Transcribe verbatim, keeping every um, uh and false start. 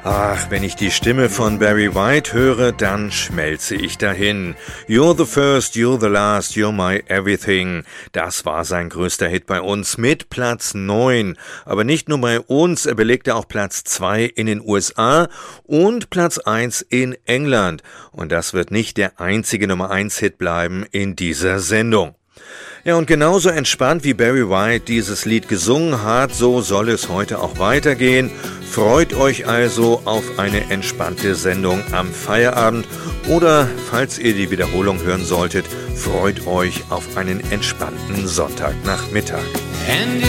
Ach, wenn ich die Stimme von Barry White höre, dann schmelze ich dahin. You're the first, you're the last, you're my everything. Das war sein größter Hit bei uns mit Platz neun. Aber nicht nur bei uns, er belegte auch Platz zwei in den U S A und Platz eins in England. Und das wird nicht der einzige Nummer eins Hit bleiben in dieser Sendung. Ja, und genauso entspannt wie Barry White dieses Lied gesungen hat, so soll es heute auch weitergehen. Freut euch also auf eine entspannte Sendung am Feierabend oder, falls ihr die Wiederholung hören solltet, freut euch auf einen entspannten Sonntagnachmittag.